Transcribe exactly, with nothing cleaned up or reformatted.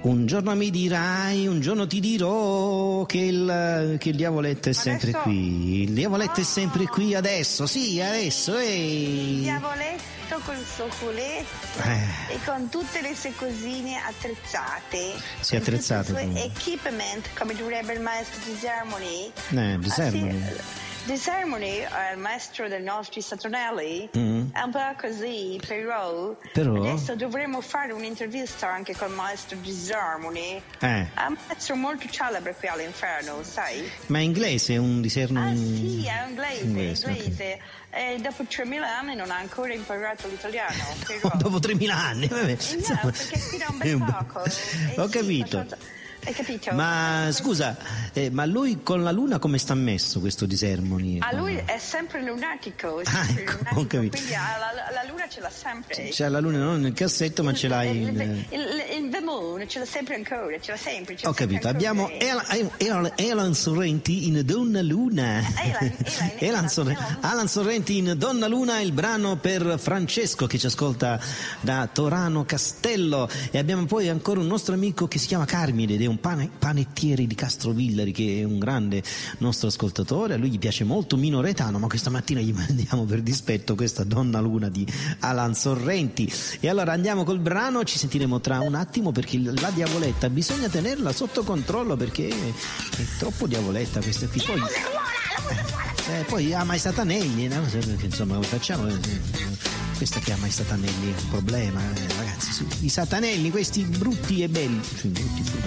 Un giorno mi dirai, un giorno ti dirò che il, che il diavoletto è sempre Adesso- qui. Il diavoletto è Oh. sempre qui adesso, sì, adesso. Il Ehi. diavoletto col suo culetto Eh. e con tutte le sue cosine attrezzate. Sì, attrezzate, Con tutti i comunque. suoi equipment, come direbbe il maestro Disarmony. Eh, Disarmony. Ah, sì, Disarmony, eh, il maestro dei nostri Satonelli, Mm. è un po' così, però, Però? adesso dovremmo fare un'intervista anche col maestro Disarmony. Eh. È un maestro molto celebre qui all'inferno, sai? Ma è inglese, è un discerno Ah in- sì, è inglese, inglese, ok. inglese. E dopo tremila anni non ha ancora imparato l'italiano. Però... Dopo tremila anni, vabbè. Eh, no, insomma, perché qui da un è bel un- poco. Eh, Ho sì, capito. faccio- Hai capito? Ma scusa, eh, ma lui con la luna come sta messo questo Disarmony? A lui è sempre lunatico, è Ah, sempre ecco, lunatico, ho capito. quindi ha la, la luna ce l'ha sempre. C'è la luna non nel cassetto, ma ce l'hai il, in... il, il, il The Moon ce l'ha sempre ancora, ce l'ha sempre. Ce l'ha Ho sempre capito, ancora. abbiamo Elan, Elan, Elan Sorrenti in Donna Luna. Elan, Elan, Elan Elan, Sorre- Elan. Alan Sorrenti in Donna Luna, il brano per Francesco che ci ascolta da Torano Castello. E abbiamo poi ancora un nostro amico che si chiama Carmine ed è un pane- panettiere di Castrovillari, che è un grande nostro ascoltatore. A lui gli piace molto Minoretano, ma questa mattina gli mandiamo per dispetto questa Donna Luna di Alan Sorrenti. E allora andiamo col brano, ci sentiremo tra un attimo perché la diavoletta bisogna tenerla sotto controllo perché è troppo diavoletta questa qui. Poi, eh, poi ama i satanelli, no? Perché, insomma, come facciamo? Questa che ama i satanelli è un problema, eh, ragazzi. Sì. I satanelli, questi brutti e belli, cioè, brutti,